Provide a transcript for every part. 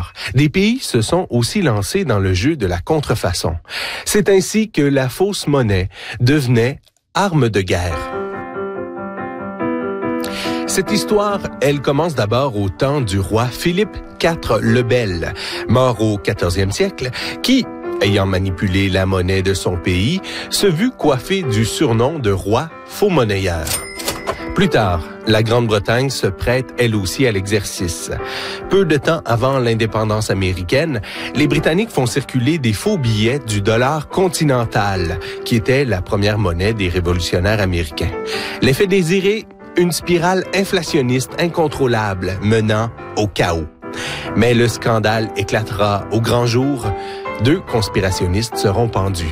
l'or, des pays se sont aussi lancés dans le jeu de la contrefaçon. C'est ainsi que la fausse monnaie devenait arme de guerre. Cette histoire, elle commence d'abord au temps du roi Philippe IV le Bel, mort au 14e siècle, qui, ayant manipulé la monnaie de son pays, se vit coiffé du surnom de roi faux-monnayeur. Plus tard, la Grande-Bretagne se prête elle aussi à l'exercice. Peu de temps avant l'indépendance américaine, les Britanniques font circuler des faux billets du dollar continental, qui était la première monnaie des révolutionnaires américains. L'effet désiré, une spirale inflationniste incontrôlable menant au chaos. Mais le scandale éclatera au grand jour. 2 conspirationnistes seront pendus.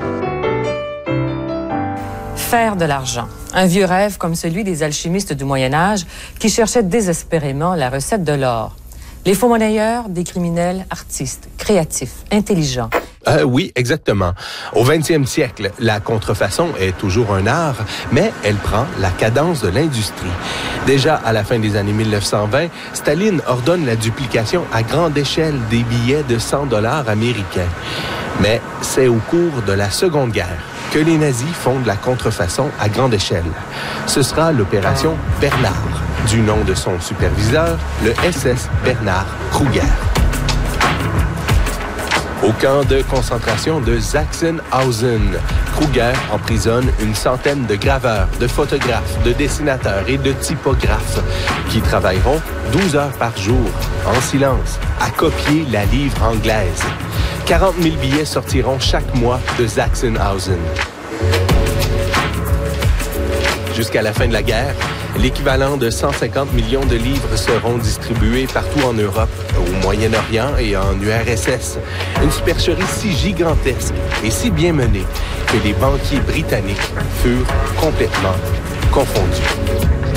Faire de l'argent. Un vieux rêve comme celui des alchimistes du Moyen Âge qui cherchaient désespérément la recette de l'or. Les faux-monnayeurs, des criminels artistes, créatifs, intelligents. Oui, exactement. Au 20e siècle, la contrefaçon est toujours un art, mais elle prend la cadence de l'industrie. Déjà à la fin des années 1920, Staline ordonne la duplication à grande échelle des billets de 100 $ américains. Mais c'est au cours de la Seconde Guerre que les nazis font de la contrefaçon à grande échelle. Ce sera l'opération Bernard, du nom de son superviseur, le SS Bernhard Kruger. Au camp de concentration de Sachsenhausen, Kruger emprisonne une centaine de graveurs, de photographes, de dessinateurs et de typographes qui travailleront 12 heures par jour, en silence, à copier la livre anglaise. 40 000 billets sortiront chaque mois de Sachsenhausen. Jusqu'à la fin de la guerre, l'équivalent de 150 millions de livres seront distribués partout en Europe, au Moyen-Orient et en URSS. Une supercherie si gigantesque et si bien menée que les banquiers britanniques furent complètement confondus.